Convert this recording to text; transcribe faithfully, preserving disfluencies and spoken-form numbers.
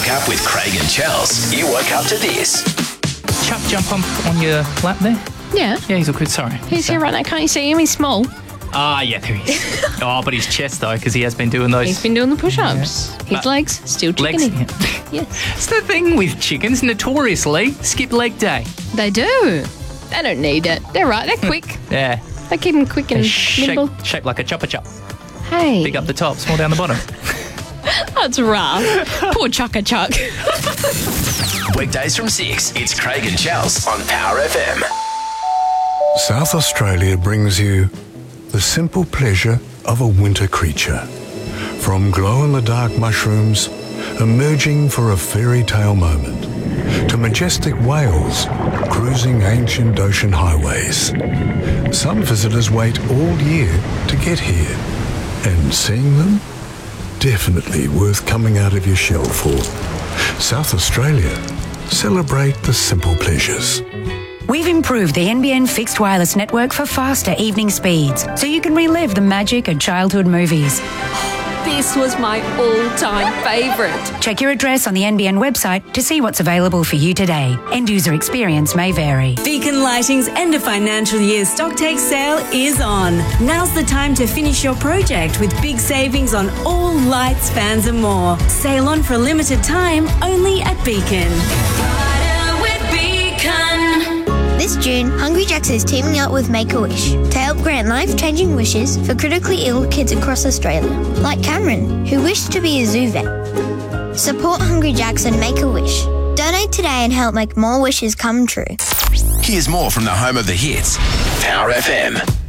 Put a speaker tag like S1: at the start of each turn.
S1: woke up with Craig and Chels. You woke up to this.
S2: Chuck, jump on, on your lap there.
S3: Yeah.
S2: Yeah, he's all good. Sorry.
S3: He's here right now. Can't you see him? He's small.
S2: Ah, yeah, there he is. Oh, but his chest, though, because he has been doing those.
S3: He's been doing the push-ups.
S2: Yeah.
S3: His
S2: But
S3: legs still
S2: legs.
S3: chickeny. Yes.
S2: It's the thing with chickens, notoriously, skip leg day.
S3: They do. They don't need it. They're right. They're quick.
S2: Yeah.
S3: They keep them quick and nimble.
S2: Shaped, shaped like a chopper chop.
S3: Hey.
S2: Big up the top, small down the bottom.
S3: That's rough. Poor Chucka Chuck.
S1: Weekdays from six. It's Craig and Chels on Power F M.
S4: South Australia brings you the simple pleasure of a winter creature. From glow-in-the-dark mushrooms emerging for a fairy tale moment, to majestic whales cruising ancient ocean highways. Some visitors wait all year to get here, and seeing them, definitely worth coming out of your shell for. South Australia, celebrate the simple pleasures.
S5: We've improved the N B N fixed wireless network for faster evening speeds, so you can relive the magic of childhood movies.
S6: This was my all-time favourite.
S5: Check your address on the N B N website to see what's available for you today. End user experience may vary.
S7: Beacon Lighting's end of financial year stocktake sale is on. Now's the time to finish your project with big savings on all lights, fans and more. Sale on for a limited time only at Beacon.
S8: This June, Hungry Jack's is teaming up with Make-A-Wish to help grant life-changing wishes for critically ill kids across Australia, like Cameron, who wished to be a zoo vet. Support Hungry Jack's and Make-A-Wish. Donate today and help make more wishes come true.
S1: Here's more from the home of the hits, Power F M.